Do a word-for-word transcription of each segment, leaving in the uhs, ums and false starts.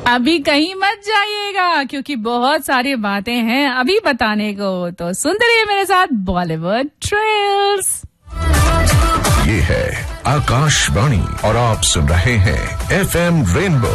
अभी कहीं मत जाइएगा क्योंकि बहुत सारी बातें हैं अभी बताने को, तो सुनते रहिए मेरे साथ बॉलीवुड ट्रेल्स। ये है आकाशवाणी और आप सुन रहे हैं एफ एम रेनबो।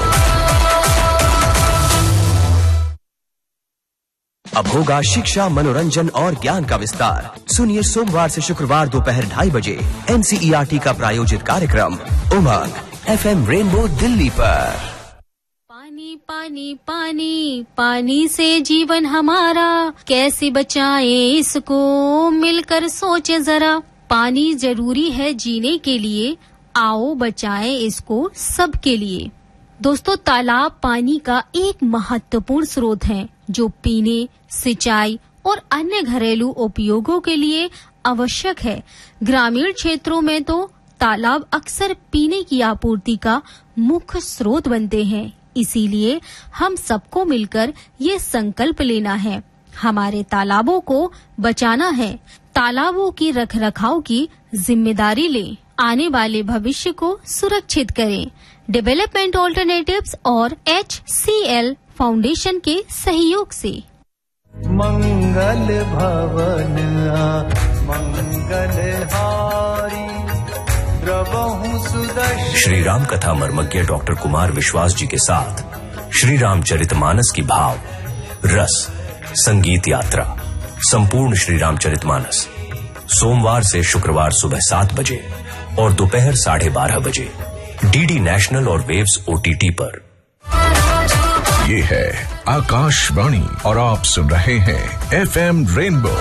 अब होगा शिक्षा, मनोरंजन और ज्ञान का विस्तार। सुनिए सोमवार से शुक्रवार दोपहर ढाई बजे N C E R T का प्रायोजित कार्यक्रम उमंग एफ एम रेनबो दिल्ली पर। पानी पानी पानी पानी से जीवन हमारा, कैसे बचाएं इसको मिलकर सोचे जरा। पानी जरूरी है जीने के लिए, आओ बचाएं इसको सबके लिए। दोस्तों, तालाब पानी का एक महत्वपूर्ण स्रोत है जो पीने, सिंचाई और अन्य घरेलू उपयोगों के लिए आवश्यक है। ग्रामीण क्षेत्रों में तो तालाब अक्सर पीने की आपूर्ति का मुख्य स्रोत बनते हैं। इसीलिए हम सबको मिलकर ये संकल्प लेना है, हमारे तालाबों को बचाना है। तालाबों की रखरखाव की जिम्मेदारी लें, आने वाले भविष्य को सुरक्षित करें। डेवलपमेंट ऑल्टरनेटिव्स और एच सी एल फाउंडेशन के सहयोग से। मंगल भवन मंगल हारी प्रभु सुदर्शन। श्री राम कथा मर्मज्ञ डॉक्टर कुमार विश्वास जी के साथ श्री रामचरितमानस की भाव रस संगीत यात्रा संपूर्ण श्री रामचरितमानस सोमवार से शुक्रवार सुबह सात बजे और दोपहर साढ़े बारह बजे डी डी नेशनल और वेव्स ओ टी टी पर। ये है आकाशवाणी और आप सुन रहे हैं F M rainbow.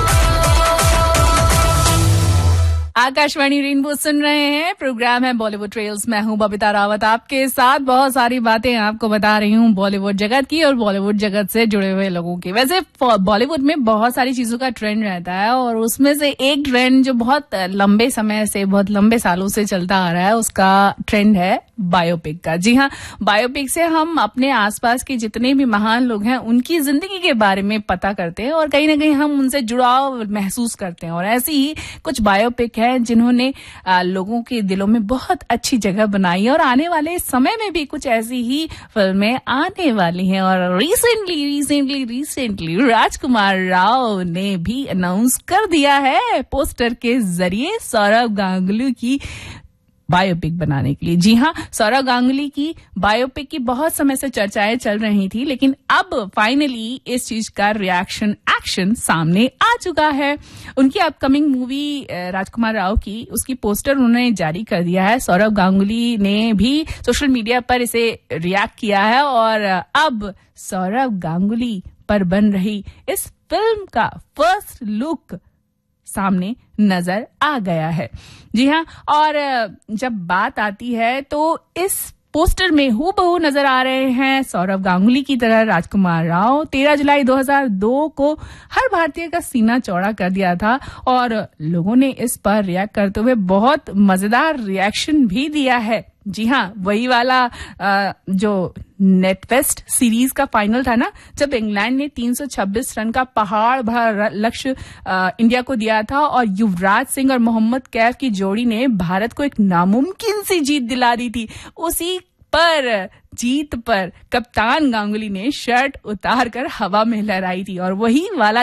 Akashvani rainbow सुन रहे हैं, प्रोग्राम है बॉलीवुड ट्रेल्स। मैं हूं बबीता रावत आपके साथ। बहुत सारी बातें आपको बता रही हूं बॉलीवुड जगत की और बॉलीवुड जगत से जुड़े हुए लोगों की। वैसे बॉलीवुड में बहुत सारी चीजों का ट्रेंड रहता है और उसमें से एक ट्रेंड जो बहुत लंबे समय से, बहुत लंबे सालों से चलता आ रहा है, उसका ट्रेंड है बायोपिक का। जी हाँ, बायोपिक से हम अपने आसपास के जितने भी महान लोग हैं उनकी जिंदगी के बारे में पता करते हैं और कहीं ना कहीं हम उनसे जुड़ाव महसूस करते हैं। और ऐसी ही कुछ बायोपिक है जिन्होंने आ, लोगों के दिलों में बहुत अच्छी जगह बनाई है और आने वाले समय में भी कुछ ऐसी ही फिल्में आने वाली हैं। और रिसेंटली रिसेंटली रिसेंटली राजकुमार राव ने भी अनाउंस कर दिया है पोस्टर के जरिए सौरव गांगुली की बायोपिक बनाने के लिए। जी हाँ, सौरव गांगुली की बायोपिक की बहुत समय से चर्चाएं चल रही थी, लेकिन अब फाइनली इस चीज का रिएक्शन एक्शन सामने आ चुका है। उनकी अपकमिंग मूवी राजकुमार राव की, उसकी पोस्टर उन्होंने जारी कर दिया है। सौरव गांगुली ने भी सोशल मीडिया पर इसे रिएक्ट किया है और अब सौरव गांगुली पर बन रही इस फिल्म का फर्स्ट लुक सामने नजर आ गया है। जी हाँ, और जब बात आती है तो इस पोस्टर में हूबहू नजर आ रहे हैं सौरव गांगुली की तरह राजकुमार राव। तेरह जुलाई दो हज़ार दो को हर भारतीय का सीना चौड़ा कर दिया था और लोगों ने इस पर रिएक्ट करते हुए बहुत मजेदार रिएक्शन भी दिया है। जी हाँ, वही वाला आ, जो नेटवेस्ट सीरीज का फाइनल था ना, जब इंग्लैंड ने तीन सौ छब्बीस रन का पहाड़ भरा लक्ष्य इंडिया को दिया था और युवराज सिंह और मोहम्मद कैफ की जोड़ी ने भारत को एक नामुमकिन सी जीत दिला दी थी। उसी पर जीत पर कप्तान गांगुली ने शर्ट उतार कर हवा में लहराई थी और वही वाला